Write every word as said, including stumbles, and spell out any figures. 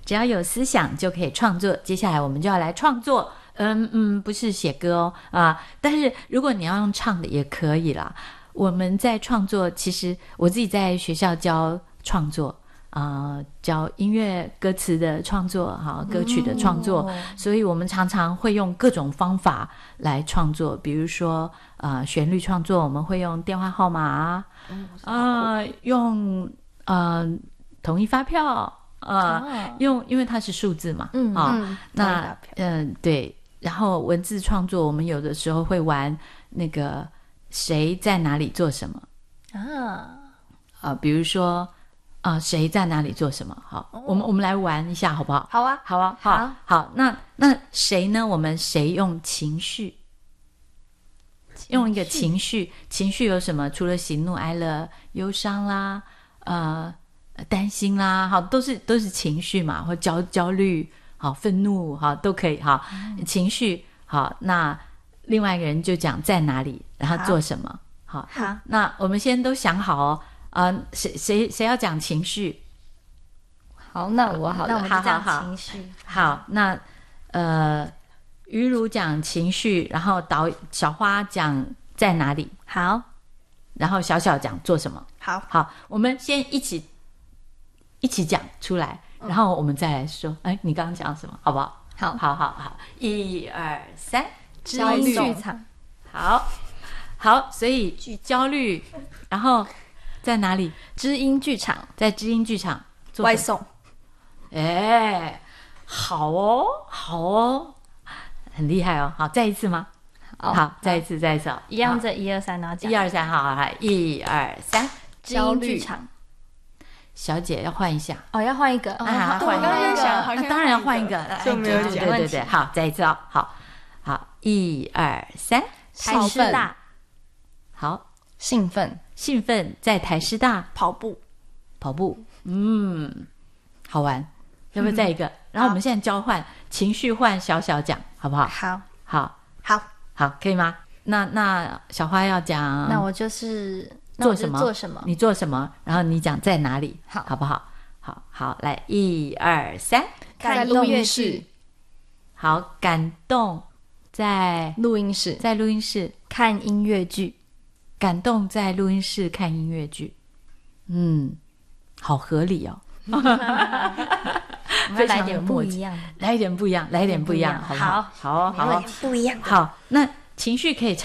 只要有思想就可以创作。接下来我们就要来创作，嗯嗯，不是写歌哦啊，但是如果你要用唱的也可以啦。我们在创作，其实我自己在学校教创作。呃，教音乐歌词的创作，好，歌曲的创作、哦、所以我们常常会用各种方法来创作，比如说呃，旋律创作我们会用电话号码啊、嗯呃、用呃统一发票呃、啊、用因为它是数字嘛，嗯啊、哦，那嗯、呃、对，然后文字创作我们有的时候会玩那个谁在哪里做什么啊，呃，比如说啊，谁在哪里做什么？好，哦、我们我们来玩一下，好不好？ 好啊， 好啊，好，好。好那那谁呢？我们谁用情绪？用一个情绪，情绪有什么？除了喜怒哀乐、忧伤啦，呃，担心啦，好，都是都是情绪嘛，或焦焦虑，好，愤怒，好，都可以，好，嗯、情绪，好。那另外一个人就讲在哪里，然后做什么？好，好。好那我们先都想好哦。呃，谁谁谁要讲情绪？ 好，那我好了， 那我就讲情绪。 好，好那呃，于如讲情绪，然后导小花讲在哪里？ 好， 然后小小讲做什么？ 好， 好，我们先一起一起讲出来，然后我们再来说。哎、嗯，你刚刚讲什么？好不好？ 好， 好，好，好，一二三， 知音剧场。 好，好，所以焦虑，然后。在哪里？ 知音剧场， 在知音剧场外送。 哎，好哦，好哦，很厉害哦。好，再一次吗？好，好再一次，再一次、哦， 一样这一二三，然后讲一二三，好好好，一二三， 知音剧场。 小姐要换一下哦，要换一个啊， 换一个，我想好像当然要换一个， 就没有讲，对对对，好，再一次哦，好，好，一二三， 台师大， 好， 兴奋。 兴奋在台师大跑步， 跑步，嗯，好玩，要不要再一个？嗯、然后我们现在交换情绪，换小小讲，好不好？ 好， 好， 好， 好，可以吗？那那小花要讲， 那我就是做什么？ 做什么？ 你做什么？然后你讲在哪里？ 好， 好不好？好好，来，一二三， 看音乐室。 好，感动在录音室， 在录音室看音乐剧。 感动在录音室看音乐剧，嗯，好合理哦。 我们来点不一样， 来一点不一样，来一点不一样，好不好？好，好， 不一样。 好，那情绪可以